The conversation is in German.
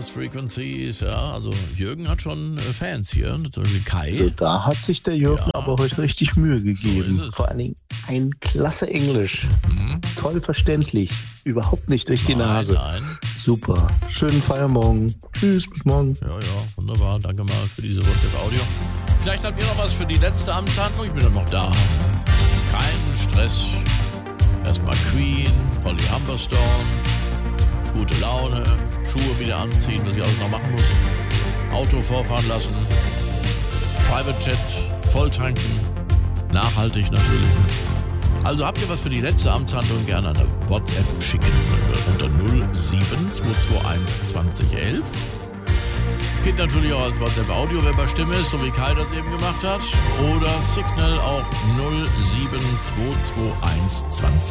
Lost Frequencies, ja, also Jürgen hat schon Fans hier, zum Beispiel Kai. Also da hat sich der Jürgen aber heute richtig Mühe gegeben. So ist es. Vor allen Dingen ein klasse Englisch. Toll verständlich. Überhaupt nicht durch die Nase. Nein. Super. Schönen Feiermorgen. Tschüss, bis morgen. Ja, wunderbar. Danke mal für diese WhatsApp-Audio. Vielleicht habt ihr noch was für die letzte Amtshandlung. Ich bin dann noch da. Kein Stress. Erstmal Queen, Holly Humberstone, gute Laune, Schuhe wieder anziehen, was ich alles noch machen muss. Auto vorfahren lassen, Private Jet, volltanken, nachhaltig natürlich. Also habt ihr was für die letzte Amtshandlung, gerne eine WhatsApp schicken unter 07221 2011. Geht natürlich auch als WhatsApp-Audio, wenn bei Stimme ist, so wie Kai das eben gemacht hat. Oder Signal auch 07221 2011.